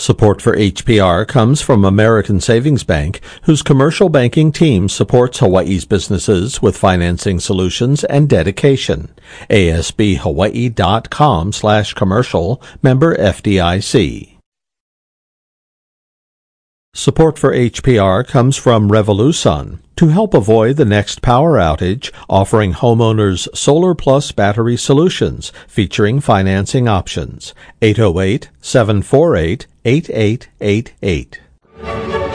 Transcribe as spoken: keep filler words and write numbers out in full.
Support for H P R comes from American Savings Bank, whose commercial banking team supports Hawaii's businesses with financing solutions and dedication. A S B Hawaii dot com slash commercial, member F D I C. Support for H P R comes from Revolusun, to help avoid the next power outage, offering homeowners Solar Plus battery solutions featuring financing options. eight oh eight, seven four eight, eight eight eight eight.